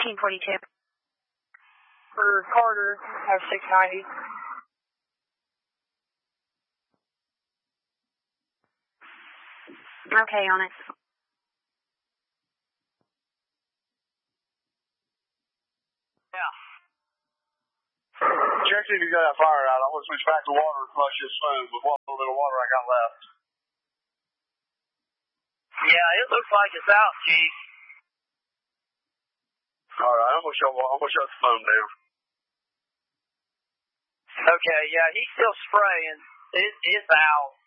1542. For Carter, have 690. Okay, on it. Yeah. Check if you got that fire out. I'm going to switch back to water and flush this food with what little bit of water I got left. Yeah, it looks like it's out, Chief. All right, I'm going to shut the phone down. Okay, yeah, he's still spraying. It's out.